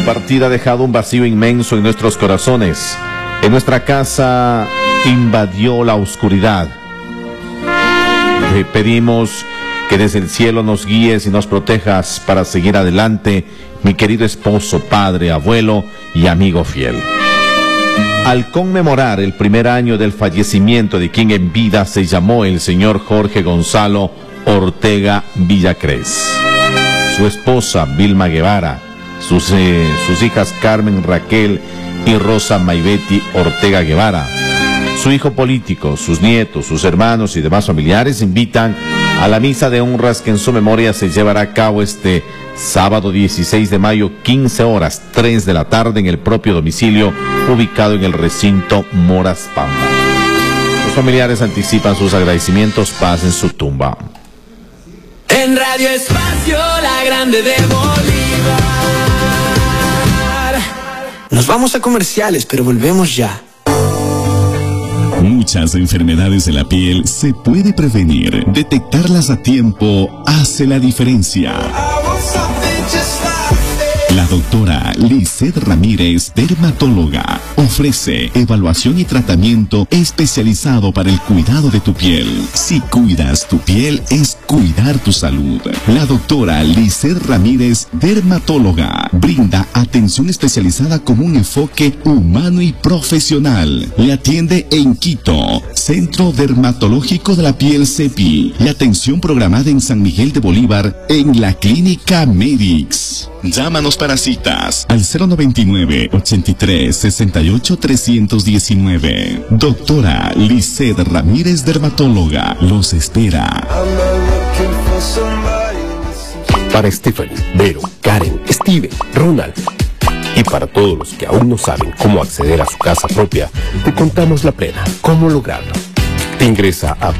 partida ha dejado un vacío inmenso en nuestros corazones. En nuestra casa invadió la oscuridad. Te pedimos que desde el cielo nos guíes y nos protejas para seguir adelante, mi querido esposo, padre, abuelo y amigo fiel. Al conmemorar el primer año del fallecimiento de quien en vida se llamó el señor Jorge Gonzalo Ortega Villacrés, su esposa Vilma Guevara, sus hijas Carmen Raquel y Rosa Maybeti Ortega Guevara, su hijo político, sus nietos, sus hermanos y demás familiares invitan a la misa de honras que en su memoria se llevará a cabo este sábado 16 de mayo, 15 horas, 3 de la tarde, en el propio domicilio ubicado en el recinto Moras Pampa. Los familiares anticipan sus agradecimientos, paz en su tumba. En Radio Espacio, la grande de Bolívar. Nos vamos a comerciales, pero volvemos ya. Muchas enfermedades de la piel se puede prevenir. Detectarlas a tiempo hace la diferencia. La doctora Lizeth Ramírez, dermatóloga, ofrece evaluación y tratamiento especializado para el cuidado de tu piel. Si cuidas tu piel, es cuidar tu salud. La doctora Lizeth Ramírez, dermatóloga, brinda atención especializada con un enfoque humano y profesional. Le atiende en Quito, Centro Dermatológico de la Piel CEPI, y atención programada en San Miguel de Bolívar, en la Clínica Medix. Llámanos para citas al 099-83-68-319. Doctora Lizeth Ramírez, dermatóloga, los espera. Para Stephanie, Vero, Karen, Steven, Ronald y para todos los que aún no saben cómo acceder a su casa propia, te contamos la plena, cómo lograrlo. Ingresa a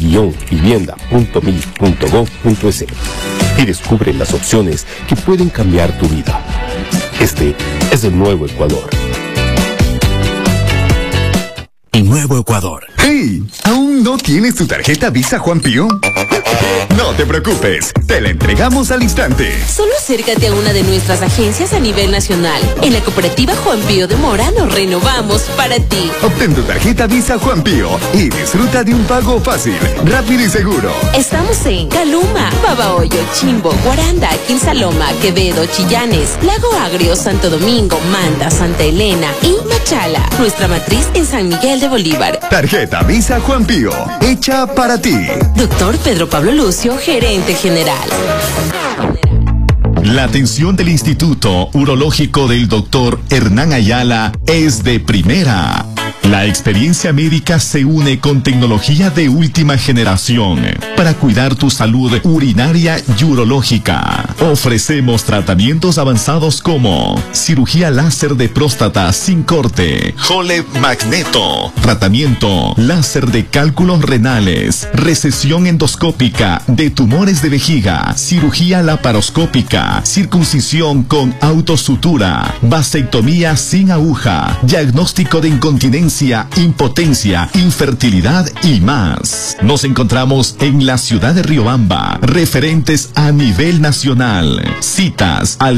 plan-vivienda.mil.gov.es y descubre las opciones que pueden cambiar tu vida. Este es el Nuevo Ecuador. Nuevo Ecuador. ¡Hey! ¿Aún no tienes tu tarjeta Visa Juan Pío? No te preocupes, te la entregamos al instante. Solo acércate a una de nuestras agencias a nivel nacional. En la cooperativa Juan Pío de Mora nos renovamos para ti. Obtén tu tarjeta Visa Juan Pío y disfruta de un pago fácil, rápido y seguro. Estamos en Caluma, Babahoyo, Chimbo, Guaranda, Quinsaloma, Quevedo, Chillanes, Lago Agrio, Santo Domingo, Manta, Santa Elena y Machala. Nuestra matriz en San Miguel de Bolívar. Tarjeta Visa Juan Pío, hecha para ti. Doctor Pedro Pablo Lucio, gerente general. La atención del Instituto Urológico del Dr. Hernán Ayala es de primera. La experiencia médica se une con tecnología de última generación para cuidar tu salud urinaria y urológica. Ofrecemos tratamientos avanzados como cirugía láser de próstata sin corte, Hole Magneto, tratamiento láser de cálculos renales, recesión endoscópica de tumores de vejiga, cirugía laparoscópica, circuncisión con autosutura, vasectomía sin aguja, diagnóstico de incontinencia, impotencia, infertilidad y más. Nos encontramos en la ciudad de Riobamba, referentes a nivel nacional. Citas al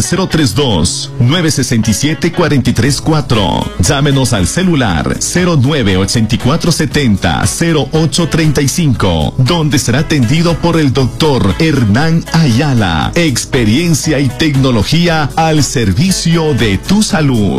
032-967-434. Llámenos al celular 09-8470-0835, donde será atendido por el doctor Hernán Ayala. Experiencia y tecnología al servicio de tu salud.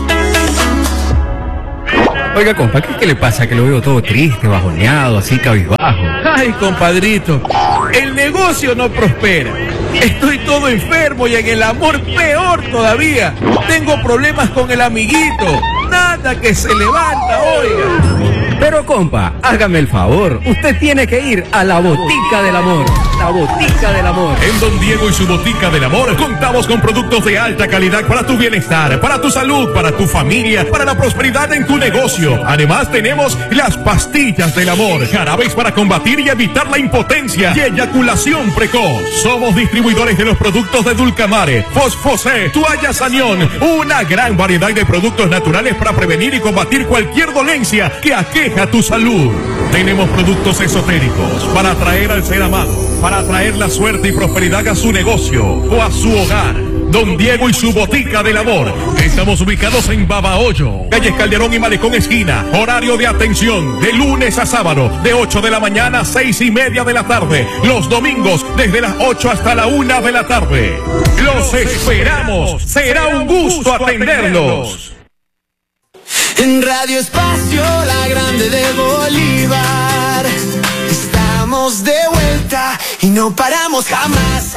Oiga, compa, ¿qué le pasa? Que lo veo todo triste, bajoneado, así cabizbajo. Ay, compadrito, el negocio no prospera. Estoy todo enfermo y en el amor peor todavía. Tengo problemas con el amiguito. Nada que se levanta, oiga. Pero, compa, hágame el favor. Usted tiene que ir a la Botica del Amor. La Botica del Amor. En Don Diego y su Botica del Amor contamos con productos de alta calidad para tu bienestar, para tu salud, para tu familia, para la prosperidad en tu negocio. Además tenemos las pastillas del amor, jarabes para combatir y evitar la impotencia y eyaculación precoz. Somos distribuidores de los productos de Dulcamare, Fosfosé, Toalla Sanión, una gran variedad de productos naturales para prevenir y combatir cualquier dolencia que aqueja tu salud. Tenemos productos esotéricos para atraer al ser amado, para atraer la suerte y prosperidad a su negocio o a su hogar. Don Diego y su botica del amor. Estamos ubicados en Babahoyo, calle Calderón y Malecón esquina. Horario de atención de lunes a sábado, de 8 de la mañana a 6:30 de la tarde. Los domingos desde las 8 hasta la 1 de la tarde. Los esperamos. Será un gusto atenderlos. En Radio Espacio, la grande de Bolívar. Estamos de vuelta y no paramos jamás.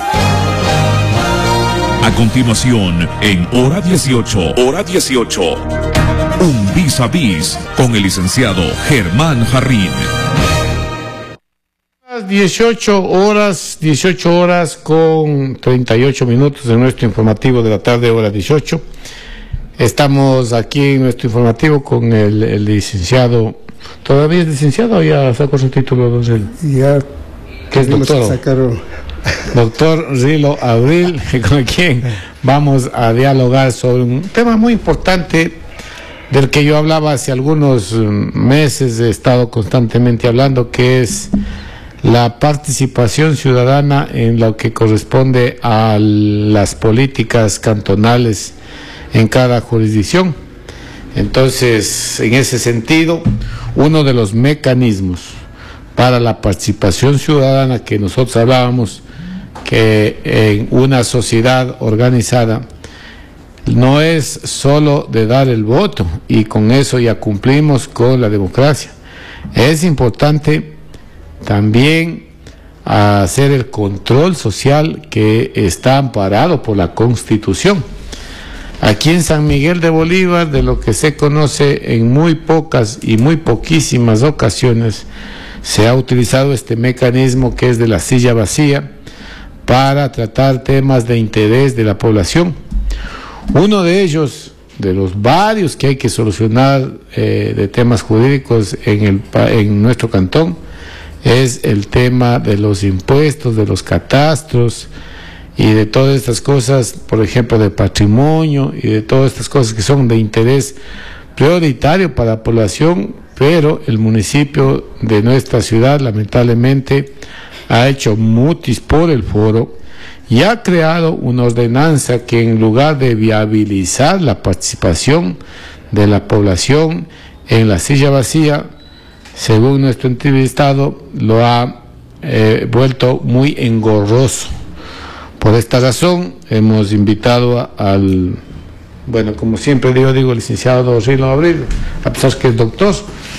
A continuación, en Hora 18, un vis a vis con el licenciado Germán Jarrín. 18 horas con 38 minutos en nuestro informativo de la tarde, hora 18. Estamos aquí en nuestro informativo con el licenciado. ¿Todavía es licenciado o ya sacó su título, don Rilo? Ya. ¿Qué es doctor? Doctor Rilo Abril, con quien vamos a dialogar sobre un tema muy importante del que yo hablaba hace algunos meses, he estado constantemente hablando, que es la participación ciudadana en lo que corresponde a las políticas cantonales en cada jurisdicción. Entonces, en ese sentido, uno de los mecanismos para la participación ciudadana que nosotros hablábamos, que en una sociedad organizada no es solo de dar el voto y con eso ya cumplimos con la democracia. Es importante también hacer el control social que está amparado por la Constitución. Aquí en San Miguel de Bolívar, de lo que se conoce, en muy pocas y muy poquísimas ocasiones se ha utilizado este mecanismo que es de la silla vacía para tratar temas de interés de la población. Uno de ellos, de los varios que hay que solucionar de temas jurídicos en nuestro cantón, es el tema de los impuestos, de los catastros y de todas estas cosas, por ejemplo, de patrimonio y de todas estas cosas que son de interés prioritario para la población, pero el municipio de nuestra ciudad lamentablemente ha hecho mutis por el foro y ha creado una ordenanza que, en lugar de viabilizar la participación de la población en la silla vacía, según nuestro entrevistado, lo ha vuelto muy engorroso. Por esta razón hemos invitado al, bueno, como siempre digo, el licenciado Rilo Abril, a pesar que es doctor,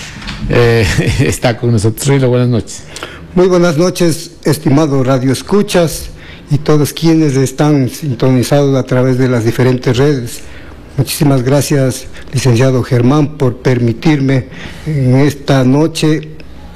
está con nosotros. Rilo, buenas noches. Muy buenas noches, estimado Radio Escuchas y todos quienes están sintonizados a través de las diferentes redes. Muchísimas gracias, licenciado Germán, por permitirme en esta noche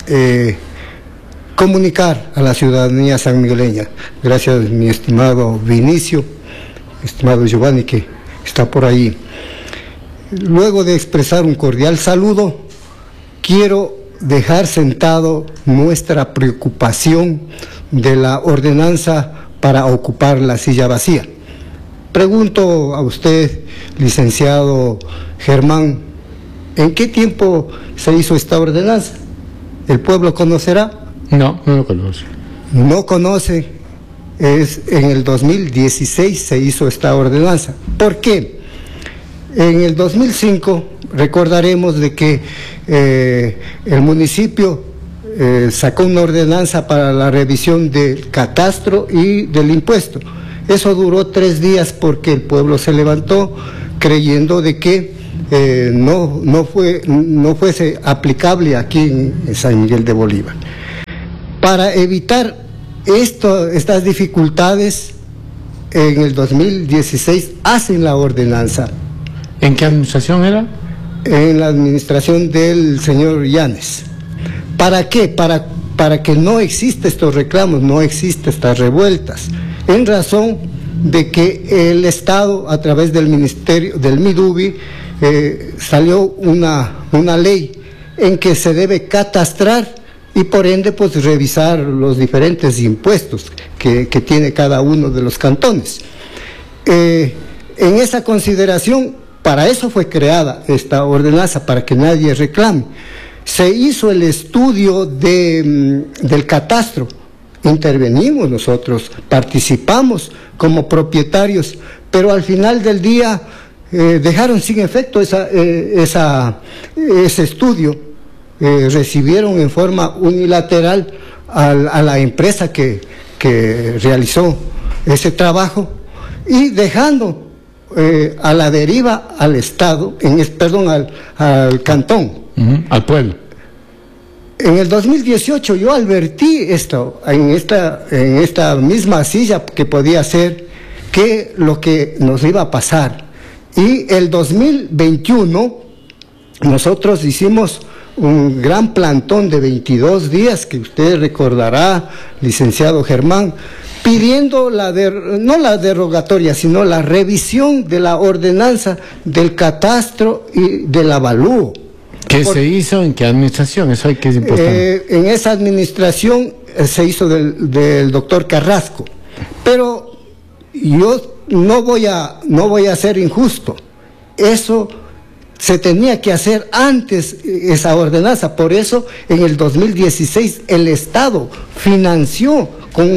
comunicar a la ciudadanía sanmigueleña. Gracias, mi estimado Vinicio, estimado Giovanni, que está por ahí. Luego de expresar un cordial saludo, quiero dejar sentado nuestra preocupación de la ordenanza para ocupar la silla vacía. Pregunto a usted, licenciado Germán, ¿en qué tiempo se hizo esta ordenanza? ¿El pueblo conocerá? No, no lo conoce. No conoce. Es en el 2016 se hizo esta ordenanza. ¿Por qué? En el 2005 recordaremos de que el municipio sacó una ordenanza para la revisión del catastro y del impuesto. Eso duró 3 días porque el pueblo se levantó creyendo de que no fuese aplicable aquí en San Miguel de Bolívar. Para evitar estas dificultades, en el 2016 hacen la ordenanza. ¿En qué administración era? En la administración del señor Llanes. ¿Para qué? Para que no exista estos reclamos, no exista estas revueltas, en razón de que el Estado, a través del Ministerio, del MIDUBI, salió una ley en que se debe catastrar y por ende pues revisar los diferentes impuestos que tiene cada uno de los cantones. En esa consideración, para eso fue creada esta ordenanza, para que nadie reclame. Se hizo el estudio del catastro, intervenimos nosotros, participamos como propietarios, pero al final del día dejaron sin efecto ese estudio. Recibieron en forma unilateral a la empresa que realizó ese trabajo y dejando a la deriva al Estado, al cantón. Al pueblo. En el 2018 yo advertí esto, en esta misma silla, que podía ser que lo que nos iba a pasar. Y el 2021 nosotros hicimos un gran plantón de 22 días, que usted recordará, licenciado Germán, pidiendo no la derogatoria, sino la revisión de la ordenanza del catastro y del avalúo. ¿Qué se hizo? ¿En qué administración? Eso hay que es importante. En esa administración se hizo del doctor Carrasco, pero yo no voy a ser injusto. Eso se tenía que hacer antes, esa ordenanza. Por eso en el 2016 el Estado financió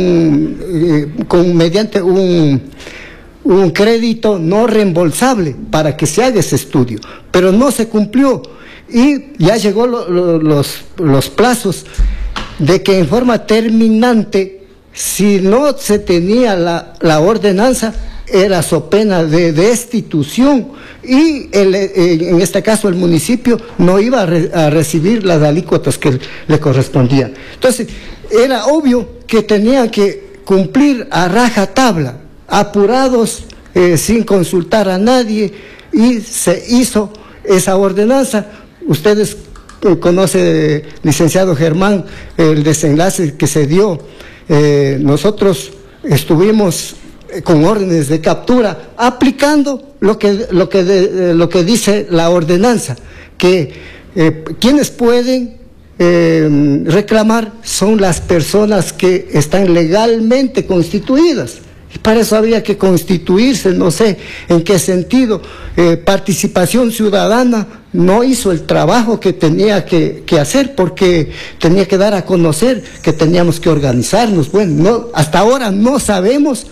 mediante un crédito no reembolsable para que se haga ese estudio, pero no se cumplió. Y ya llegó los plazos de que en forma terminante, si no se tenía la ordenanza, era so pena de destitución, y en este caso el municipio no iba a recibir las alícuotas que le correspondían. Entonces era obvio que tenían que cumplir a rajatabla, apurados, sin consultar a nadie, y se hizo esa ordenanza. Ustedes conocen, licenciado Germán, el desenlace que se dio. Nosotros estuvimos con órdenes de captura aplicando lo que dice la ordenanza, que quienes pueden reclamar son las personas que están legalmente constituidas. Y para eso había que constituirse, no sé en qué sentido. Participación Ciudadana no hizo el trabajo que tenía que hacer, porque tenía que dar a conocer que teníamos que organizarnos. Bueno, hasta ahora no sabemos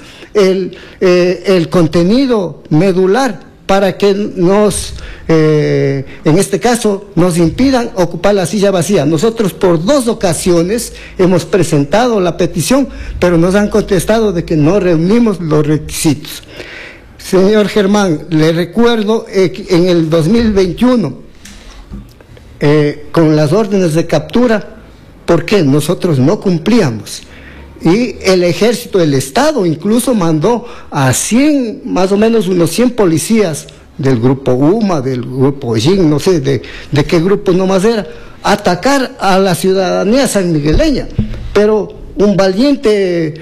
el contenido medular para que en este caso, nos impidan ocupar la silla vacía. Nosotros por 2 ocasiones hemos presentado la petición, pero nos han contestado de que no reunimos los requisitos. Señor Germán, le recuerdo en el 2021, con las órdenes de captura, ¿por qué? Nosotros no cumplíamos. Y el ejército del Estado incluso mandó a 100, más o menos unos 100 policías del grupo UMA, del grupo JIN, no sé de qué grupo nomás era, atacar a la ciudadanía sanmigueleña. Pero un valiente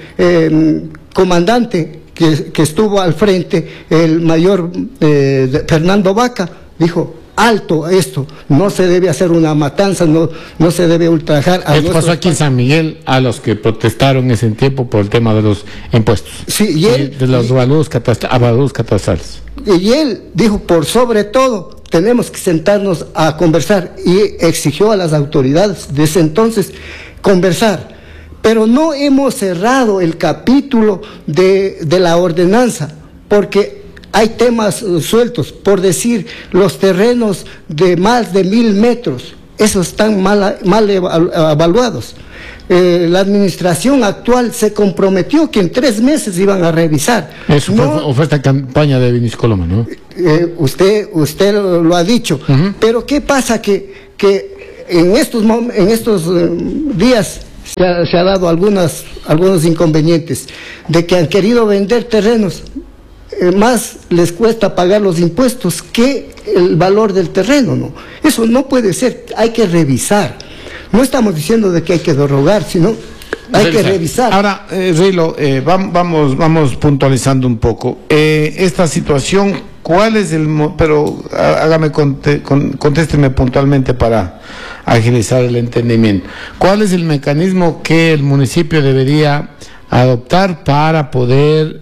comandante que estuvo al frente, el mayor Fernando Vaca, dijo: alto esto, no se debe hacer una matanza, no se debe ultrajar a Esto pasó aquí en San Miguel a los que protestaron ese tiempo por el tema de los impuestos. Sí, de los avalúos catastrales. Y él dijo: por sobre todo, tenemos que sentarnos a conversar, y exigió a las autoridades de ese entonces conversar. Pero no hemos cerrado el capítulo de la ordenanza, porque hay temas sueltos. Por decir, los terrenos de más de 1000 metros, esos están mal evaluados. La administración actual se comprometió que en 3 meses iban a revisar. Eso fue esta campaña de Vinicio Coloma, ¿no? Usted lo ha dicho. Pero ¿qué pasa? Que en estos días se ha dado algunos inconvenientes, de que han querido vender terrenos. Más les cuesta pagar los impuestos que el valor del terreno, ¿no? Eso no puede ser, hay que revisar. No estamos diciendo de que hay que derogar, sino hay que revisar. Ahora, Rilo, vamos puntualizando un poco. Esta situación, ¿cuál es pero hágame, contésteme puntualmente para agilizar el entendimiento. ¿Cuál es el mecanismo que el municipio debería adoptar para poder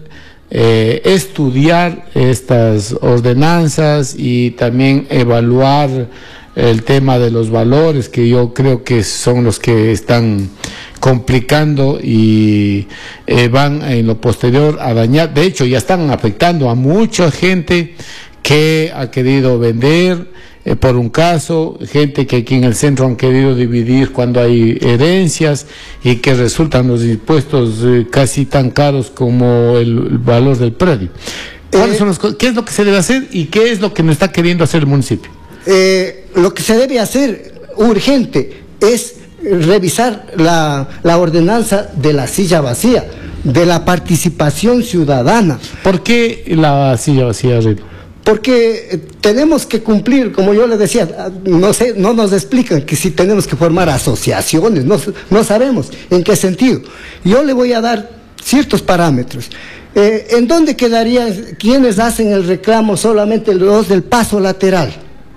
estudiar estas ordenanzas y también evaluar el tema de los valores, que yo creo que son los que están complicando y van en lo posterior a dañar. De hecho, ya están afectando a mucha gente que ha querido vender por un caso, gente que aquí en el centro han querido dividir cuando hay herencias y que resultan los impuestos casi tan caros como el valor del predio. ¿Cuáles son las cosas? ¿Qué es lo que se debe hacer y qué es lo que no está queriendo hacer el municipio? Lo que se debe hacer urgente es revisar la ordenanza de la silla vacía, de la participación ciudadana. ¿Por qué la silla vacía, Rilo? Porque tenemos que cumplir, como yo le decía, no nos explican que si tenemos que formar asociaciones, no sabemos en qué sentido. Yo le voy a dar ciertos parámetros. ¿En dónde quedarían quienes hacen el reclamo solamente los del paso lateral?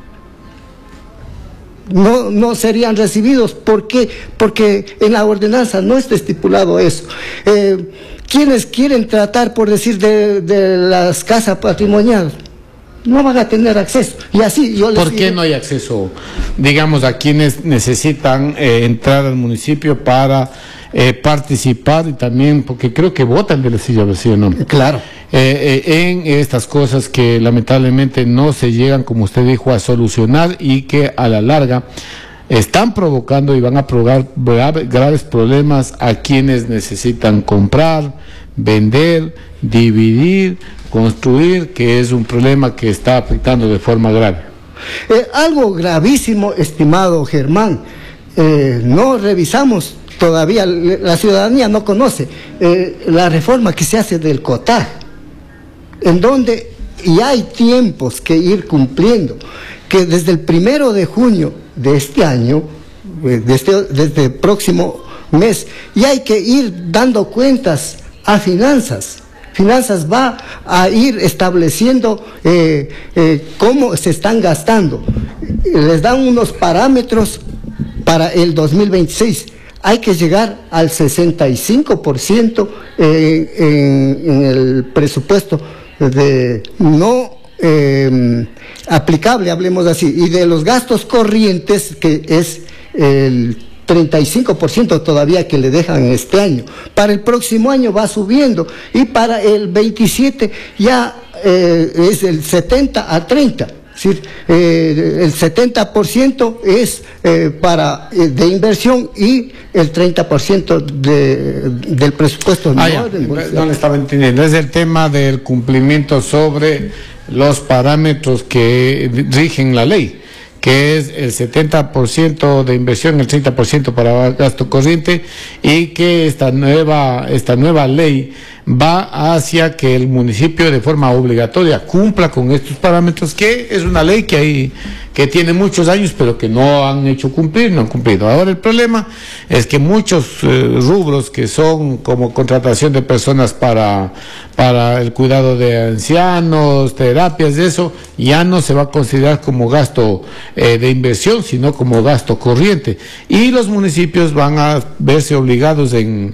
No serían recibidos. ¿Por qué? Porque en la ordenanza no está estipulado eso. Quienes quieren tratar, por decir, de las casas patrimoniales, no van a tener acceso. Y así yo les ¿Por qué no hay acceso, digamos, a quienes necesitan entrar al municipio para participar, y también porque creo que votan de la silla vacía, ¿no? Claro. En estas cosas que lamentablemente no se llegan, como usted dijo, a solucionar y que a la larga están provocando y van a provocar graves problemas a quienes necesitan comprar, vender, dividir, construir, que es un problema que está afectando de forma grave. Algo gravísimo, estimado Germán, no revisamos todavía, la ciudadanía no conoce la reforma que se hace del COTAJ, en donde ya hay tiempos que ir cumpliendo, que desde el 1 de junio de este año, desde el próximo mes, ya hay que ir dando cuentas a finanzas. Finanzas va a ir estableciendo cómo se están gastando. Les dan unos parámetros para el 2026. Hay que llegar al 65% en el presupuesto de no aplicable, hablemos así, y de los gastos corrientes, que es el 35% todavía que le dejan este año. Para el próximo año va subiendo y para el 27 ya es el 70 a 30. Es decir, el 70% es de inversión y el 30% del presupuesto. No le estaba entendiendo. Es el tema del cumplimiento sobre los parámetros que rigen la ley, que es el 70% de inversión, el 30% para gasto corriente, y que esta nueva ley va hacia que el municipio de forma obligatoria cumpla con estos parámetros, que es una ley que tiene muchos años, pero que no han hecho cumplir, no han cumplido. Ahora el problema es que muchos rubros que son como contratación de personas para el cuidado de ancianos, terapias, eso, ya no se va a considerar como gasto de inversión, sino como gasto corriente. Y los municipios van a verse obligados en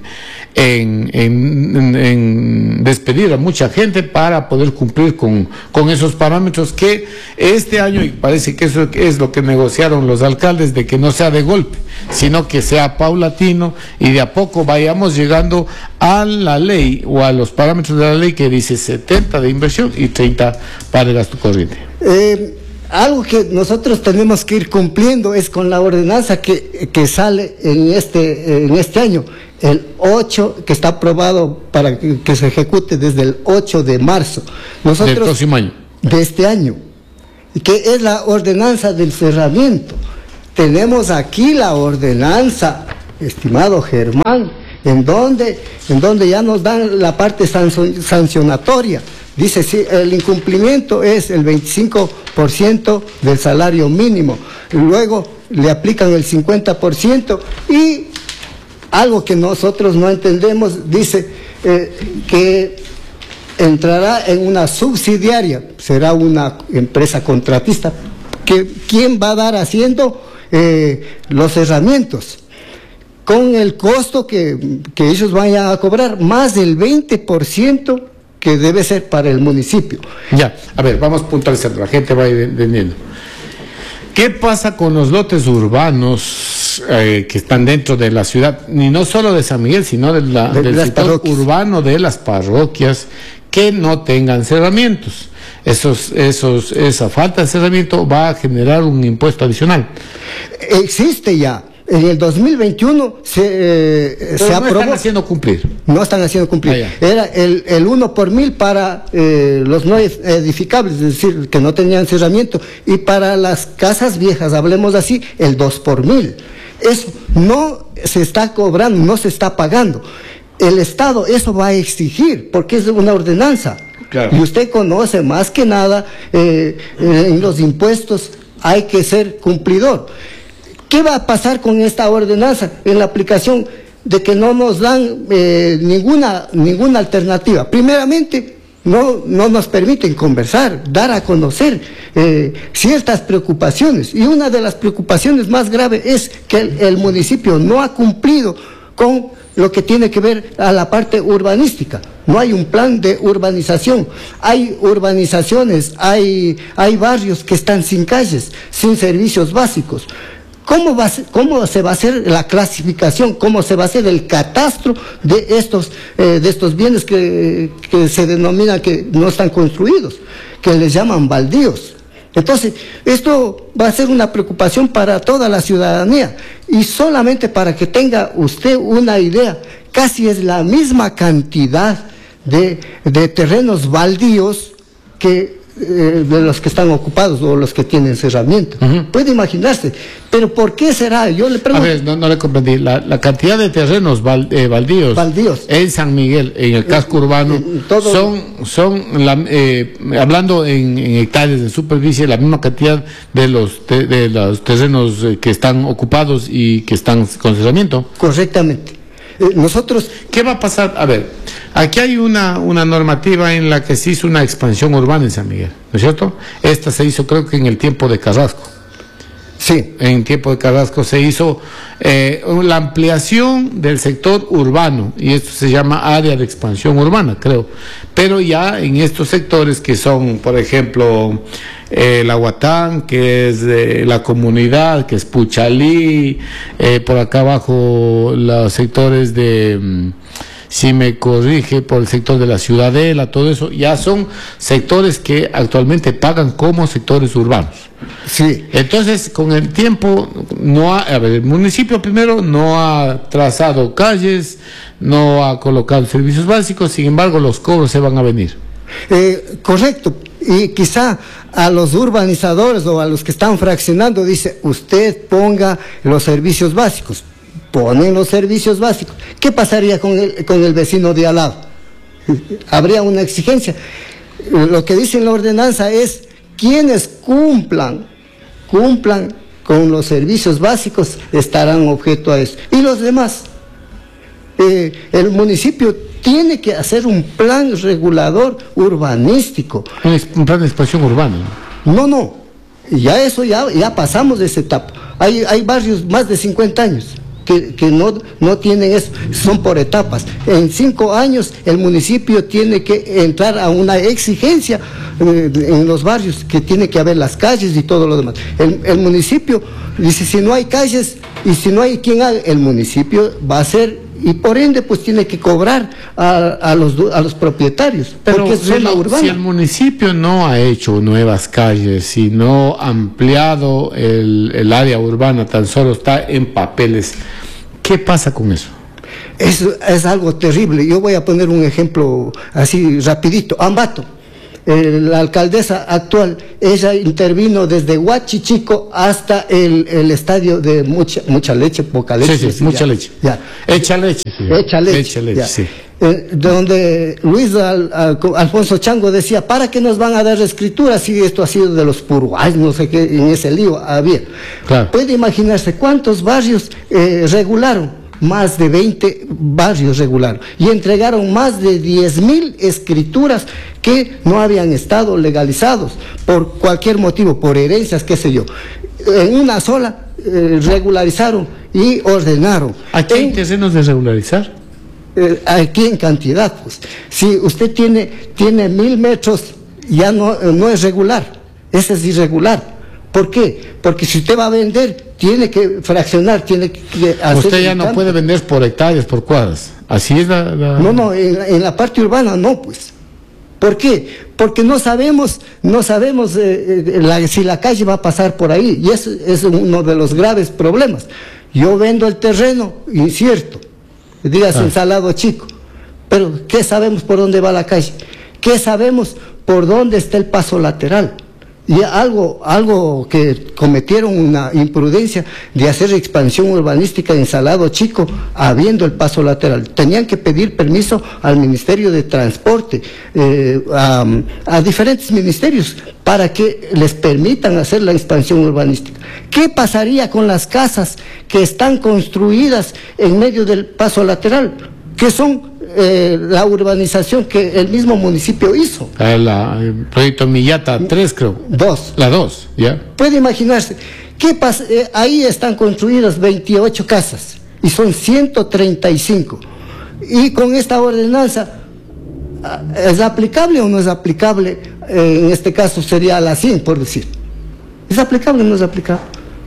despedir a mucha gente para poder cumplir con esos parámetros que este año, y parece que eso es lo que negociaron los alcaldes, de que no sea de golpe, sino que sea paulatino y de a poco vayamos llegando a la ley o a los parámetros de la ley que dice 70 de inversión y 30 para el gasto corriente. Algo que nosotros tenemos que ir cumpliendo es con la ordenanza que sale en este año, el 8, que está aprobado para que se ejecute desde el 8 de marzo. Nosotros, del próximo año. De este año, que es la ordenanza del cerramiento. Tenemos aquí la ordenanza, estimado Germán, en donde ya nos dan la parte sancionatoria. Dice, sí, el incumplimiento es el 25% del salario mínimo. Luego le aplican el 50% y algo que nosotros no entendemos, dice que entrará en una subsidiaria, será una empresa contratista, ¿quién va a dar haciendo los cerramientos? Con el costo que ellos vayan a cobrar, más del 20% que debe ser para el municipio. Ya, a ver, vamos puntualizando, la gente va entendiendo. ¿Qué pasa con los lotes urbanos que están dentro de la ciudad? Y no solo de San Miguel, sino del sector urbano de las parroquias que no tengan cerramientos. Esa falta de cerramiento va a generar un impuesto adicional. Existe ya. En el 2021 se aprobó. No están haciendo cumplir. No están haciendo cumplir. Era el 1 por 1000 para los no edificables, es decir, que no tenían cerramiento. Y para las casas viejas, hablemos así, el 2 por 1000. Eso no se está cobrando, no se está pagando. El Estado eso va a exigir, porque es una ordenanza. Claro. Y usted conoce más que nada, en los impuestos hay que ser cumplidor. ¿Qué va a pasar con esta ordenanza en la aplicación de que no nos dan ninguna alternativa? Primeramente, no nos permiten conversar, dar a conocer ciertas preocupaciones. Y una de las preocupaciones más graves es que el municipio no ha cumplido con lo que tiene que ver a la parte urbanística. No hay un plan de urbanización. Hay urbanizaciones, hay barrios que están sin calles, sin servicios básicos. ¿Cómo se va a hacer la clasificación? ¿Cómo se va a hacer el catastro de estos bienes que se denominan que no están construidos, que les llaman baldíos? Entonces, esto va a ser una preocupación para toda la ciudadanía. Y solamente para que tenga usted una idea, casi es la misma cantidad de terrenos baldíos que de los que están ocupados o los que tienen cerramiento. Puede imaginarse. Pero ¿por qué será? Yo le pregunto. A ver, no le comprendí. La cantidad de terrenos baldíos en San Miguel, en el casco urbano, hablando en hectáreas de superficie, la misma cantidad de los terrenos que están ocupados y que están con cerramiento. Correctamente. Nosotros... ¿Qué va a pasar? A ver, aquí hay una normativa en la que se hizo una expansión urbana en San Miguel, ¿no es cierto? Esta se hizo creo que en el tiempo de Carrasco. Sí. En tiempo de Carrasco se hizo la ampliación del sector urbano, y esto se llama área de expansión urbana, creo. Pero ya en estos sectores que son, por ejemplo, el Aguatán, que es la comunidad, que es Puchalí, por acá abajo los sectores de... si me corrige, por el sector de la Ciudadela, todo eso, ya son sectores que actualmente pagan como sectores urbanos. Sí. Entonces, con el tiempo, el municipio primero no ha trazado calles, no ha colocado servicios básicos, sin embargo, los cobros se van a venir. Correcto. Y quizá a los urbanizadores o a los que están fraccionando, dice, usted ponga los servicios básicos. Ponen los servicios básicos. ¿Qué pasaría con el vecino de al lado? Habría una exigencia. Lo que dice en la ordenanza es quienes cumplan con los servicios básicos estarán objeto a eso. Y los demás, el municipio tiene que hacer un plan regulador urbanístico. Un plan de expansión urbana. No. Ya pasamos de esa etapa. Hay barrios más de 50 años. Que no tienen eso, son por etapas. En 5 años el municipio tiene que entrar a una exigencia en los barrios, que tiene que haber las calles y todo lo demás. El municipio dice, si no hay calles y si no hay quien haga, el municipio va a hacer, y por ende pues tiene que cobrar a los propietarios. Pero porque es zona urbana. Si el municipio no ha hecho nuevas calles, si no ha ampliado el área urbana, tan solo está en papeles, ¿qué pasa con eso? Es algo terrible. Yo voy a poner un ejemplo así rapidito. Ambato, la alcaldesa actual, ella intervino desde Huachichico hasta el estadio de mucha leche, poca leche. Sí, mucha leche. Ya. Echa leche. Sí. Echa leche, sí. Donde Luis Alfonso Chango decía, ¿para qué nos van a dar escrituras si esto ha sido de los puruáis? No sé qué, en ese lío había. Claro. Puede imaginarse cuántos barrios regularon. Más de 20 barrios regularon y entregaron más de 10,000 escrituras que no habían estado legalizados por cualquier motivo, por herencias, qué sé yo. En una sola regularizaron y ordenaron. ¿Aquí hay terrenos de regularizar? Aquí en cantidad, pues. Si usted tiene 1,000 metros, ya no es regular, ese es irregular. ¿Por qué? Porque si usted va a vender, tiene que fraccionar, tiene que hacer... Usted ya no puede vender por hectáreas, por cuadras. Así es la... No, en la parte urbana no, pues. ¿Por qué? Porque no sabemos si la calle va a pasar por ahí, y eso es uno de los graves problemas. Yo vendo el terreno incierto, dígase en Salado Chico, pero ¿qué sabemos por dónde va la calle? ¿Qué sabemos por dónde está el paso lateral? Y algo que cometieron una imprudencia de hacer expansión urbanística en Salado Chico, habiendo el paso lateral. Tenían que pedir permiso al Ministerio de Transporte, a diferentes ministerios, para que les permitan hacer la expansión urbanística. ¿Qué pasaría con las casas que están construidas en medio del paso lateral? Que son la urbanización que el mismo municipio hizo. El proyecto Millata 3, creo. 2. La 2, ya. Puede imaginarse, ¿qué pasa? Ahí están construidas 28 casas y son 135. Y con esta ordenanza, ¿es aplicable o no es aplicable? En este caso sería la 100, por decir. ¿Es aplicable o no es aplicable?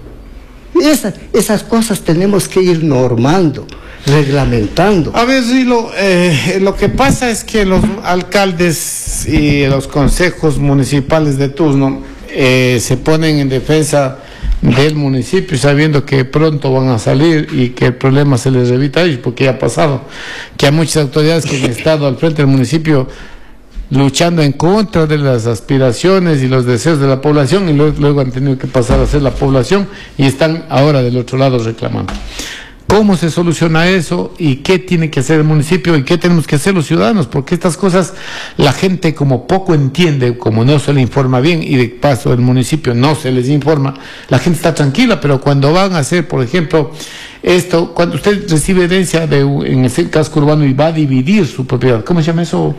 Esas cosas tenemos que ir normando, reglamentando. A ver, Rilo, lo que pasa es que los alcaldes y los consejos municipales de turno se ponen en defensa del municipio, sabiendo que pronto van a salir y que el problema se les evita a ellos, porque ya ha pasado que hay muchas autoridades que han estado al frente del municipio luchando en contra de las aspiraciones y los deseos de la población, y luego han tenido que pasar a ser la población y están ahora del otro lado reclamando. ¿Cómo se soluciona eso? ¿Y qué tiene que hacer el municipio? ¿Y qué tenemos que hacer los ciudadanos? Porque estas cosas la gente como poco entiende, como no se le informa bien, y de paso el municipio no se les informa, la gente está tranquila, pero cuando van a hacer, por ejemplo, esto, cuando usted recibe herencia en el casco urbano y va a dividir su propiedad, ¿cómo se llama eso?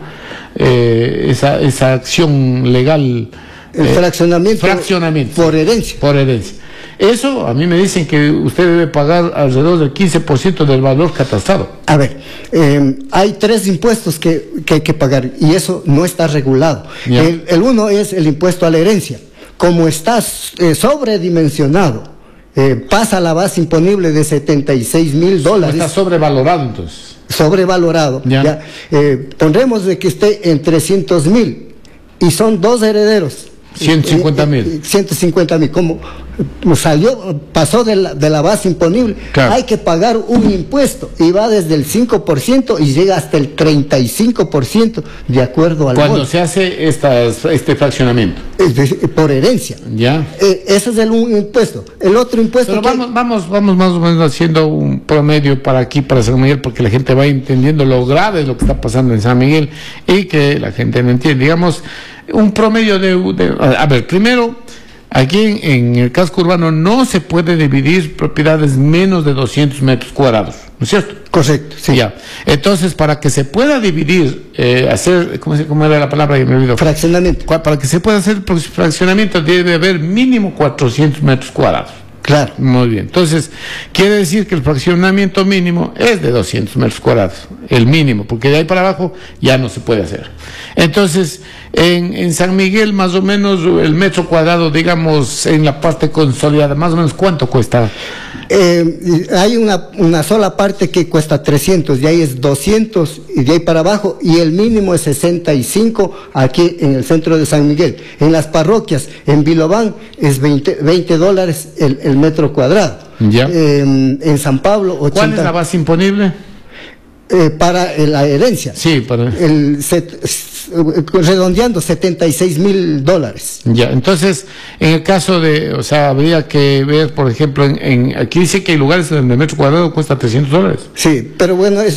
Esa acción legal. El fraccionamiento. Por herencia. Por herencia. Eso, a mí me dicen que usted debe pagar alrededor del 15% del valor catastrado. A ver, hay 3 impuestos que hay que pagar, y eso no está regulado. El uno es el impuesto a la herencia. Como está sobredimensionado, pasa la base imponible de $76,000. Está sobrevalorado, entonces. Sobrevalorado. Ya. Pondremos de que esté en 300,000 y son 2 herederos. 150,000. 150,000. Como pasó de la base imponible, claro, hay que pagar un impuesto y va desde el 5% y llega hasta el 35% de acuerdo al cuando se hace este fraccionamiento. Por herencia. Ya. Ese es un impuesto. El otro impuesto. Pero vamos más o menos haciendo un promedio para aquí, para San Miguel, porque la gente va entendiendo lo grave de lo que está pasando en San Miguel y que la gente no entiende. Digamos, un promedio a ver, primero, aquí en el casco urbano no se puede dividir propiedades menos de 200 metros cuadrados, ¿no es cierto? Correcto, sí. Ya. Entonces, para que se pueda dividir, hacer, ¿cómo era la palabra que me olvidó? Fraccionamiento. Para que se pueda hacer fraccionamiento debe haber mínimo 400 metros cuadrados. Claro. Muy bien. Entonces, quiere decir que el fraccionamiento mínimo es de 200 metros cuadrados, el mínimo, porque de ahí para abajo ya no se puede hacer. Entonces, en San Miguel, más o menos, el metro cuadrado, digamos, en la parte consolidada, más o menos, ¿cuánto cuesta? Hay una sola parte que cuesta 300, y ahí es 200, y de ahí para abajo, y el mínimo es 65 aquí en el centro de San Miguel. En las parroquias, en Vilobán, es $20 el metro cuadrado. Ya. En San Pablo, 80. ¿Cuál es la base imponible? Para la herencia. Sí, para... redondeando, $76,000. Ya, entonces, en el caso de, o sea, habría que ver, por ejemplo, aquí dice que hay lugares donde el metro cuadrado cuesta $300. Sí, pero bueno,